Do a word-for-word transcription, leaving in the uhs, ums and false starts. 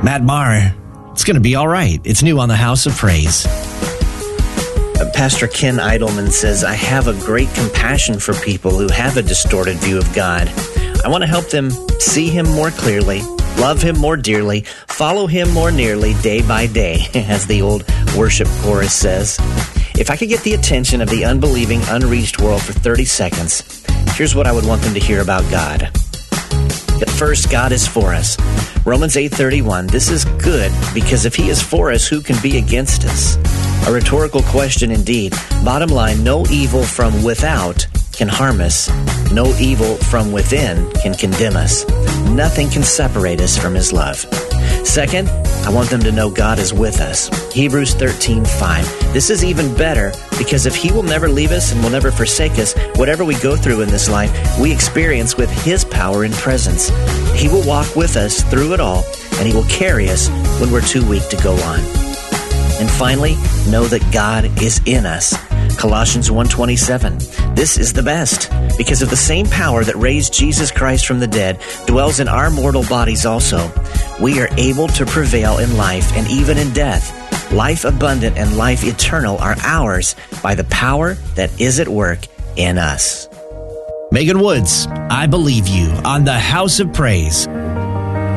Matt Maher. It's going to be all right. It's new on the House of Praise. Pastor Ken Idleman says, I have a great compassion for people who have a distorted view of God. I want to help them see Him more clearly, love Him more dearly, follow Him more nearly day by day, as the old worship chorus says. If I could get the attention of the unbelieving, unreached world for thirty seconds, here's what I would want them to hear about God. At first, God is for us. Romans eight thirty-one, this is good, because if He is for us, who can be against us? A rhetorical question indeed. Bottom line, no evil from without can harm us. No evil from within can condemn us. Nothing can separate us from His love. Second, I want them to know God is with us. Hebrews thirteen five. This is even better because if He will never leave us and will never forsake us, whatever we go through in this life, we experience with His power and presence. He will walk with us through it all, and He will carry us when we're too weak to go on. And finally, know that God is in us. Colossians one twenty-seven. This is the best, because of the same power that raised Jesus Christ from the dead dwells in our mortal bodies also. We are able to prevail in life and even in death. Life abundant and life eternal are ours by the power that is at work in us. Megan Woods, I Believe You on the House of Praise.